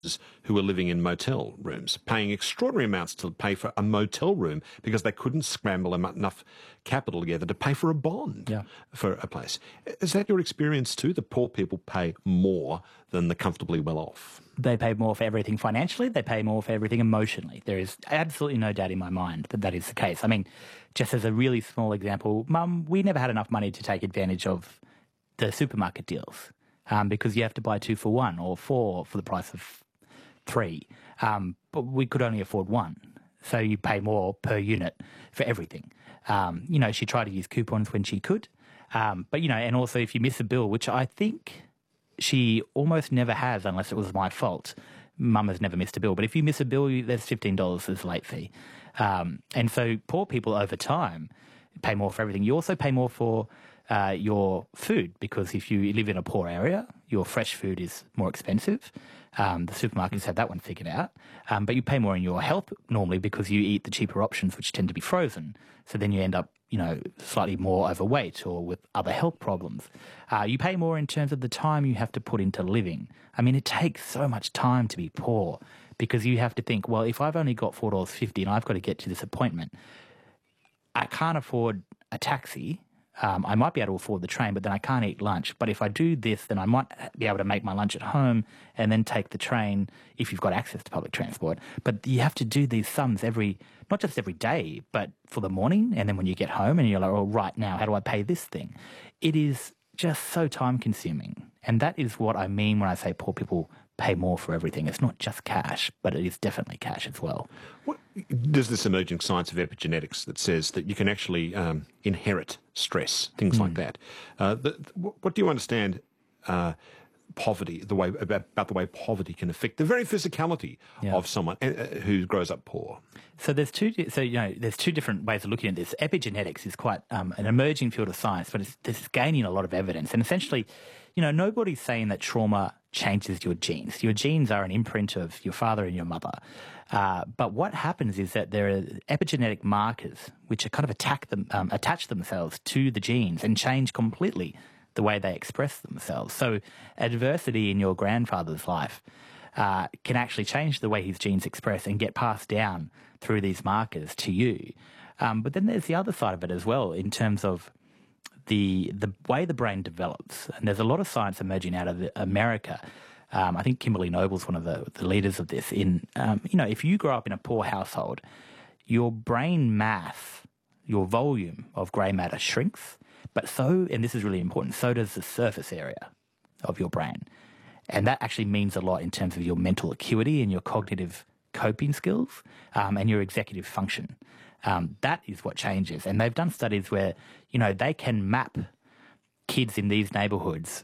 who were living in motel rooms, paying extraordinary amounts to pay for a motel room because they couldn't scramble enough capital together to pay for a bond for a place. Is that your experience too? The poor people pay more than the comfortably well off? They pay more for everything financially. They pay more for everything emotionally. There is absolutely no doubt in my mind that that is the case. I mean, just as a really small example, Mum, we never had enough money to take advantage of the supermarket deals because you have to buy 2 for 1 or 4 for the price of 3. But we could only afford 1. So you pay more per unit for everything. She tried to use coupons when she could. But and also if you miss a bill, which I think she almost never has unless it was my fault. Mum has never missed a bill. But if you miss a bill, there's $15 as a late fee. And so poor people over time pay more for everything. You also pay more for your food because if you live in a poor area, your fresh food is more expensive. The supermarkets have that one figured out. But you pay more in your health normally because you eat the cheaper options, which tend to be frozen. So then you end up, slightly more overweight or with other health problems. You pay more in terms of the time you have to put into living. I mean, it takes so much time to be poor because you have to think, well, if I've only got $4.50 and I've got to get to this appointment, I can't afford a taxi. I might be able to afford the train, but then I can't eat lunch. But if I do this, then I might be able to make my lunch at home and then take the train if you've got access to public transport. But you have to do these sums not just every day, but for the morning. And then when you get home and you're like, oh, right now, how do I pay this thing? It is just so time consuming. And that is what I mean when I say poor people pay more for everything. It's not just cash, but it is definitely cash as well. There's this emerging science of epigenetics that says that you can actually inherit stress, things like that. What do you understand poverty, about the way poverty can affect the very physicality of someone who grows up poor? So there's two different ways of looking at this. Epigenetics is quite an emerging field of science, but it's gaining a lot of evidence. And essentially, nobody's saying that trauma changes your genes. Your genes are an imprint of your father and your mother. But what happens is that there are epigenetic markers which are kind of attach themselves to the genes and change completely the way they express themselves. So adversity in your grandfather's life can actually change the way his genes express and get passed down through these markers to you. But then there's the other side of it as well in terms of the way the brain develops. And there's a lot of science emerging out of America. I think Kimberly Noble's one of the leaders of this. If you grow up in a poor household, your brain mass, your volume of grey matter shrinks, and this is really important, so does the surface area of your brain. And that actually means a lot in terms of your mental acuity and your cognitive coping skills and your executive function. That is what changes. And they've done studies where, they can map kids in these neighbourhoods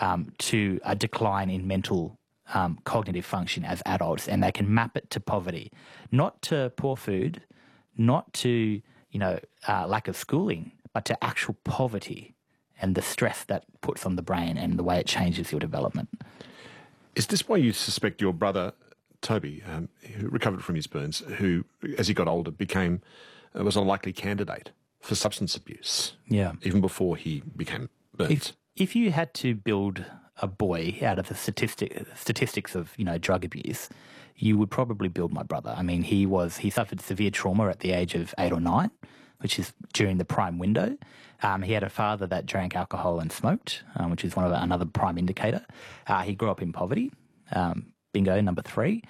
to a decline in mental cognitive function as adults, and they can map it to poverty, not to poor food, not to, lack of schooling, but to actual poverty and the stress that puts on the brain and the way it changes your development. Is this why you suspect your brother Toby, who recovered from his burns, who, as he got older, was a likely candidate for substance abuse? Yeah. Even before he became burns. If you had to build a boy out of the statistics of, drug abuse, you would probably build my brother. I mean, he suffered severe trauma at the age of 8 or 9, which is during the prime window. He had a father that drank alcohol and smoked, which is another prime indicator. He grew up in poverty. Bingo, number 3.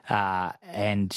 And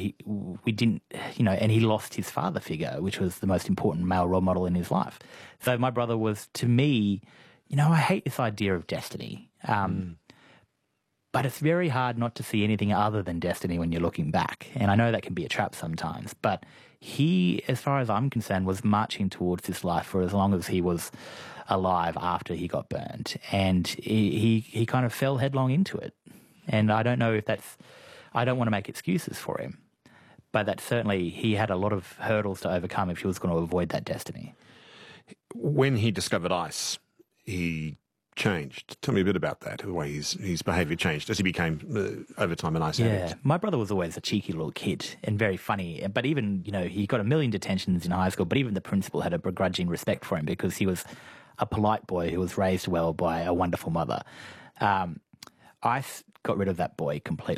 he lost his father figure, which was the most important male role model in his life. So my brother was, to me, I hate this idea of destiny. But it's very hard not to see anything other than destiny when you're looking back. And I know that can be a trap sometimes. But he, as far as I'm concerned, was marching towards this life for as long as he was alive after he got burned. And he kind of fell headlong into it. And I don't know if I don't want to make excuses for him, but that certainly he had a lot of hurdles to overcome if he was going to avoid that destiny. When he discovered ice, he changed. Tell me a bit about that, the way his behaviour changed as he became, over time, an ice addict. Yeah, my brother was always a cheeky little kid and very funny. But even, he got a million detentions in high school, but even the principal had a begrudging respect for him because he was a polite boy who was raised well by a wonderful mother. Ice got rid of that boy completely.